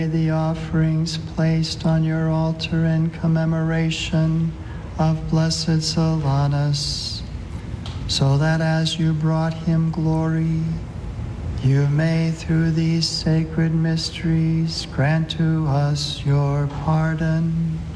the offerings placed on your altar in commemoration of Blessed Solanus, so that as you brought him glory, you may through these sacred mysteries grant to us your pardon.